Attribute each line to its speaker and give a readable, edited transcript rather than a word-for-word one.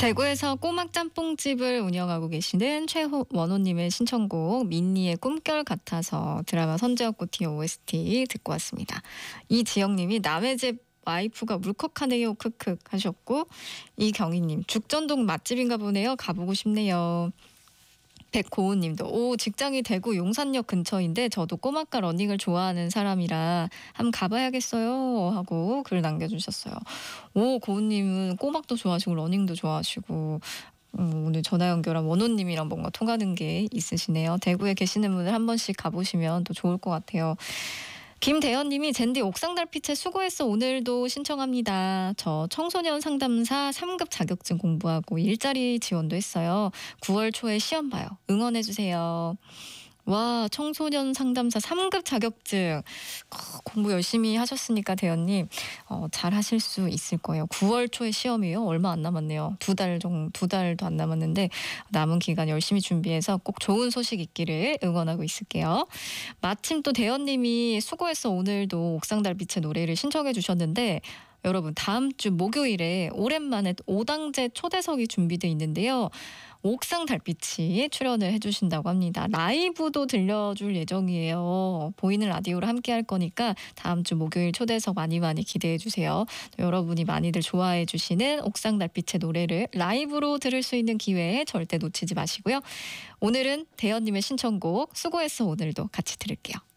Speaker 1: 대구에서 꼬막 짬뽕집을 운영하고 계시는 최원호님의 신청곡 민니의 꿈결 같아서 드라마 선제역고티 OST 듣고 왔습니다. 이지영님이 남의 집 와이프가 울컥하네요 크크 하셨고, 이경희님 죽전동 맛집인가 보네요 가보고 싶네요. 백고은님도 직장이 대구 용산역 근처인데 저도 꼬막과 러닝을 좋아하는 사람이라 한번 가봐야겠어요 하고 글 남겨주셨어요. 고은님은 꼬막도 좋아하시고 러닝도 좋아하시고, 오늘 전화 연결한 원호님이랑 뭔가 통하는 게 있으시네요. 대구에 계시는 분들 한 번씩 가보시면 또 좋을 것 같아요. 김대현님이 젠디 옥상 달빛에 수고했어 오늘도 신청합니다. 저 청소년 상담사 3급 자격증 공부하고 일자리 지원도 했어요. 9월 초에 시험 봐요. 응원해주세요. 와, 청소년 상담사 3급 자격증 공부 열심히 하셨으니까 대현님 잘 하실 수 있을 거예요. 9월 초에 시험이에요. 얼마 안 남았네요. 두 달도 안 남았는데 남은 기간 열심히 준비해서 꼭 좋은 소식 있기를 응원하고 있을게요. 마침 또 대현님이 수고했어 오늘도 옥상 달빛의 노래를 신청해 주셨는데, 여러분 다음 주 목요일에 오랜만에 오당제 초대석이 준비되어 있는데요. 옥상 달빛이 출연을 해주신다고 합니다. 라이브도 들려줄 예정이에요. 보이는 라디오로 함께 할 거니까 다음 주 목요일 초대석 많이 기대해 주세요. 여러분이 많이들 좋아해 주시는 옥상 달빛의 노래를 라이브로 들을 수 있는 기회 절대 놓치지 마시고요. 오늘은 대현님의 신청곡 수고했어 오늘도 같이 들을게요.